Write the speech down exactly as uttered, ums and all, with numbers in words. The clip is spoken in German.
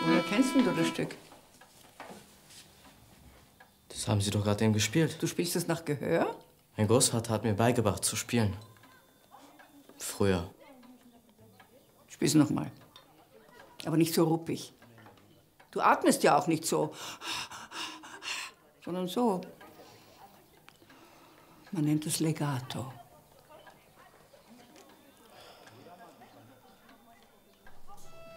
Woher kennst denn du das Stück? Das haben Sie doch gerade eben gespielt. Du spielst es nach Gehör? Mein Großvater hat mir beigebracht zu spielen. Früher. Spiel's noch mal. Aber nicht so ruppig. Du atmest ja auch nicht so, sondern so. Man nennt es Legato.